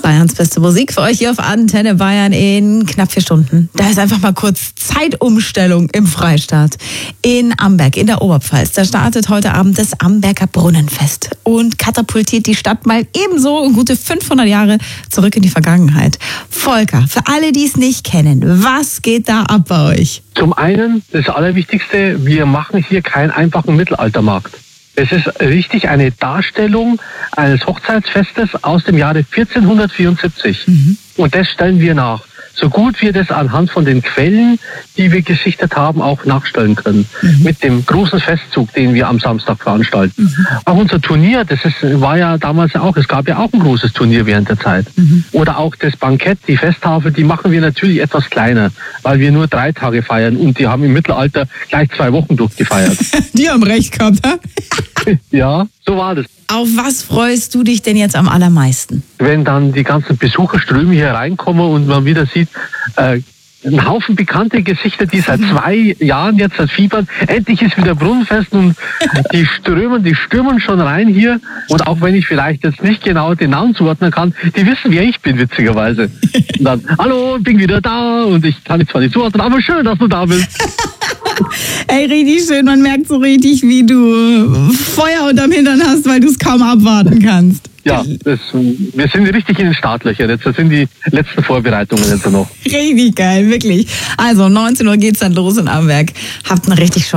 Bayerns beste Musik für euch hier auf Antenne Bayern in knapp 4 Stunden. Da ist einfach mal kurz Zeitumstellung im Freistaat. In Amberg, in der Oberpfalz. Da startet heute Abend das Amberger Brunnenfest und katapultiert die Stadt mal ebenso gute 500 Jahre zurück in die Vergangenheit. Volker, für alle, die es nicht kennen, was geht da ab bei euch? Zum einen, das Allerwichtigste, wir machen hier keinen einfachen Mittelaltermarkt. Es ist richtig eine Darstellung eines Hochzeitsfestes aus dem Jahre 1474. Und das stellen wir nach. So gut wir das anhand von den Quellen, die wir gesichtet haben, auch nachstellen können. Mit dem großen Festzug, den wir am Samstag veranstalten. Auch unser Turnier, war ja damals auch, es gab ja auch ein großes Turnier während der Zeit. Oder auch das Bankett, die Festtafel, die machen wir natürlich etwas kleiner, weil wir nur 3 Tage feiern und die haben im Mittelalter gleich 2 Wochen durchgefeiert. Die haben recht gehabt, ha? Ja, so war das. Auf was freust du dich denn jetzt am allermeisten? Wenn dann die ganzen Besucherströme hier reinkommen und man wieder sieht, ein Haufen bekannte Gesichter, die seit 2 Jahren jetzt fiebern. Endlich ist wieder Brunnenfest und die stürmen schon rein hier. Und auch wenn ich vielleicht jetzt nicht genau den Namen zuordnen kann, die wissen, wer ich bin, witzigerweise. Und dann, hallo, bin wieder da und ich kann jetzt zwar nicht zuordnen, aber schön, dass du da bist. Ey, richtig schön. Man merkt so richtig, wie du Feuer unterm Hintern hast, weil du es kaum abwarten kannst. Ja, wir sind richtig in den Startlöchern. Jetzt sind die letzten Vorbereitungen jetzt noch. Richtig geil, wirklich. Also 19 Uhr geht's dann los in Amberg. Habt eine richtig